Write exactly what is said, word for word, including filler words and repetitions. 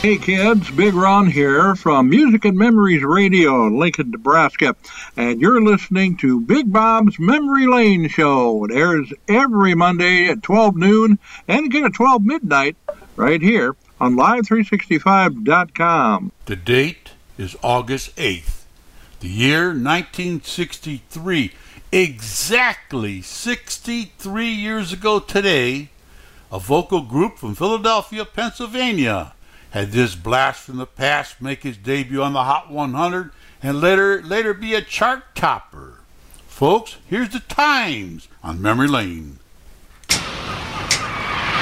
Hey kids, Big Ron here from Music and Memories Radio in Lincoln, Nebraska, and you're listening to Big Bob's Memory Lane Show. It airs every Monday at twelve noon and again at twelve midnight right here on live three sixty-five dot com. The date is August eighth, the year nineteen sixty-three. Exactly sixty-three years ago today, a vocal group from Philadelphia, Pennsylvania had this blast from the past make its debut on the Hot one hundred and later later be a chart topper. Folks, here's the times on Memory Lane.